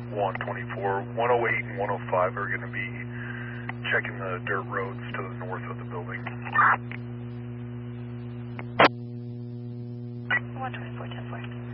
124, 108 and 105 are going to be checking the dirt roads to the north of the building. 124, 10-4.